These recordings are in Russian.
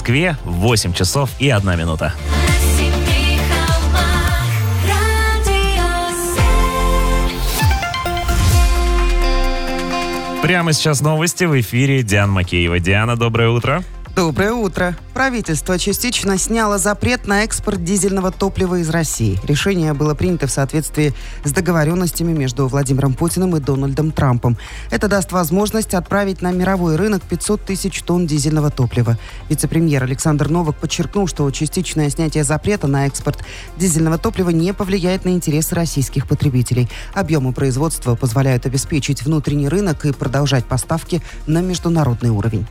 Москве 8 часов и 1 минута. Прямо сейчас новости в эфире Диана Макеева. Диана, доброе утро. Доброе утро. Правительство частично сняло запрет на экспорт дизельного топлива из России. Решение было принято в соответствии с договоренностями между Владимиром Путиным и Дональдом Трампом. Это даст возможность отправить на мировой рынок 500 тысяч тонн дизельного топлива. Вице-премьер Александр Новак подчеркнул, что частичное снятие запрета на экспорт дизельного топлива не повлияет на интересы российских потребителей. Объемы производства позволяют обеспечить внутренний рынок и продолжать поставки на международный уровень.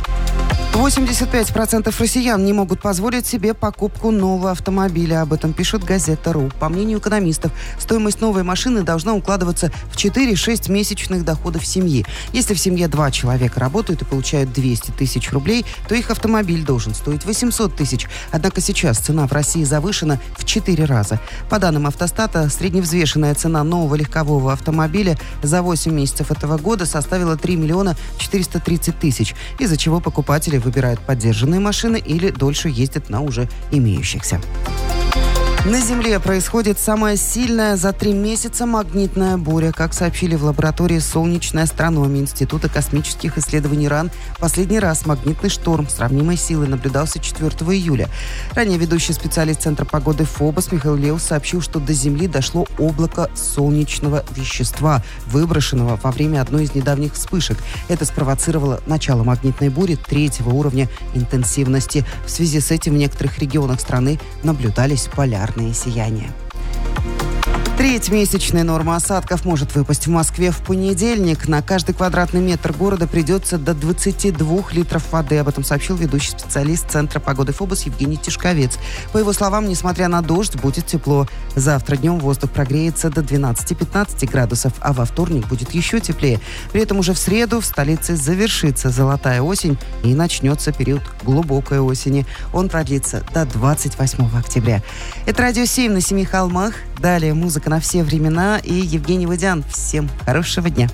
85% россиян не могут позволить себе покупку нового автомобиля. Об этом пишет газета.ру. По мнению экономистов, стоимость новой машины должна укладываться в 4-6 месячных доходов семьи. Если в семье 2 человека работают и получают 200 тысяч рублей, то их автомобиль должен стоить 800 тысяч. Однако сейчас цена в России завышена в 4 раза. По данным Автостата, средневзвешенная цена нового легкового автомобиля за 8 месяцев этого года составила 3 миллиона 430 тысяч, из-за чего покупатели выбирают подержанные машины или дольше ездят на уже имеющихся. На Земле происходит самая сильная за 3 месяца магнитная буря. Как сообщили в лаборатории солнечной астрономии Института космических исследований РАН, последний раз магнитный шторм сравнимой силы наблюдался 4 июля. Ранее ведущий специалист Центра погоды ФОБОС Михаил Леус сообщил, что до Земли дошло облако солнечного вещества, выброшенного во время одной из недавних вспышек. Это спровоцировало начало магнитной бури 3-го уровня интенсивности. В связи с этим в некоторых регионах страны наблюдались полярные сияния. Третьмесячная норма осадков может выпасть в Москве в понедельник. На каждый квадратный метр города придется до 22 литров воды. Об этом сообщил ведущий специалист Центра погоды ФОБОС Евгений Тишковец. По его словам, несмотря на дождь, будет тепло. Завтра днем воздух прогреется до 12-15 градусов, а во вторник будет еще теплее. При этом уже в среду в столице завершится золотая осень и начнется период глубокой осени. Он продлится до 28 октября. Это «Радио 7» на 7 холмах. Далее музыка на все времена и Евгений Вадян. Всем хорошего дня.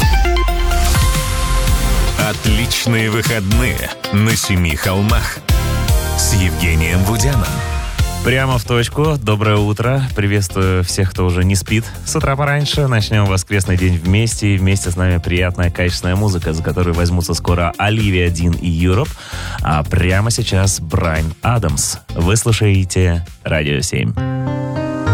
Отличные выходные на 7 холмах с Евгением Вудяном. Прямо в точку. Доброе утро. Приветствую всех, кто уже не спит с утра пораньше. Начнем воскресный день вместе. И вместе с нами приятная, качественная музыка, за которую возьмутся скоро Оливия Дин и Europe. А прямо сейчас Брайан Адамс. Вы слушаете «Радио 7».